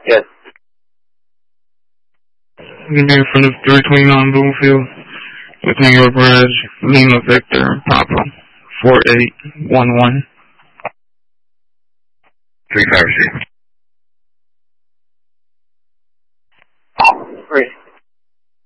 Yes. Give me in front of 329 Bloomfield with New York Reg, Lima Victor, Papa, 4811. 356.